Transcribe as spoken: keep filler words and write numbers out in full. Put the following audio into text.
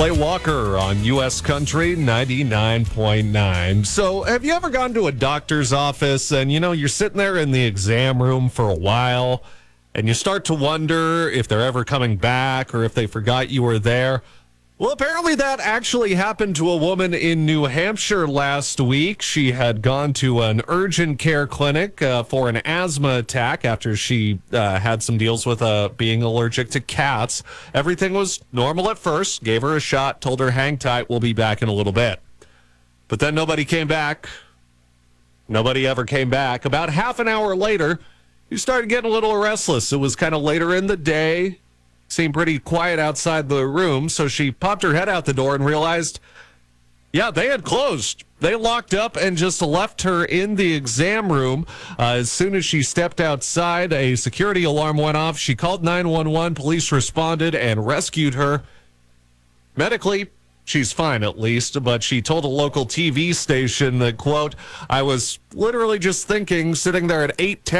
Clay Walker on U S Country ninety-nine point nine. So, have you ever gone to a doctor's office and, you know, you're sitting there in the exam room for a while and you start to wonder if they're ever coming back or if they forgot you were there? Well, apparently that actually happened to a woman in New Hampshire last week. She had gone to an urgent care clinic uh, for an asthma attack after she uh, had some deals with uh, being allergic to cats. Everything was normal at first, gave her a shot, told her hang tight, we'll be back in a little bit. But then nobody came back. Nobody ever came back. About half an hour later, you started getting a little restless. It was kind of later in the day. Seemed pretty quiet outside the room, so she popped her head out the door and realized, yeah, they had closed. They locked up and just left her in the exam room. Uh, as soon as she stepped outside, a security alarm went off. She called nine one one. Police responded and rescued her. Medically, she's fine at least, but she told a local T V station that, quote, I was literally just thinking, sitting there at eight ten.